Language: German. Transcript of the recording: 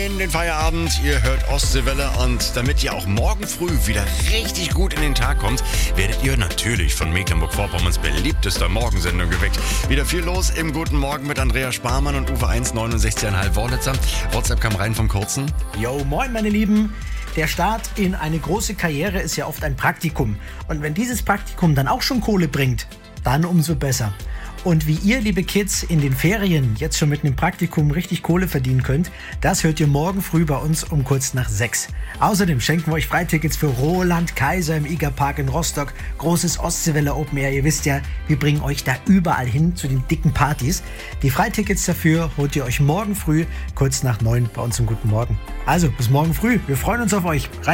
In den Feierabend, ihr hört Ostseewelle und damit ihr auch morgen früh wieder richtig gut in den Tag kommt, werdet ihr natürlich von Mecklenburg-Vorpommerns beliebtester Morgensendung geweckt. Wieder viel los im Guten Morgen mit Andrea Sparmann und Uwe 1, 69,5 Wurlitzer. WhatsApp kam rein vom Kurzen. Yo, moin meine Lieben. Der Start in eine große Karriere ist ja oft ein Praktikum. Und wenn dieses Praktikum dann auch schon Kohle bringt, dann umso besser. Und wie ihr, liebe Kids, in den Ferien jetzt schon mit einem Praktikum richtig Kohle verdienen könnt, das hört ihr morgen früh bei uns um kurz nach 6. Außerdem schenken wir euch Freitickets für Roland Kaiser im Igerpark in Rostock. Großes Ostseewelle Open Air. Ihr wisst ja, wir bringen euch da überall hin zu den dicken Partys. Die Freitickets dafür holt ihr euch morgen früh kurz nach 9 bei uns im Guten Morgen. Also, bis morgen früh. Wir freuen uns auf euch.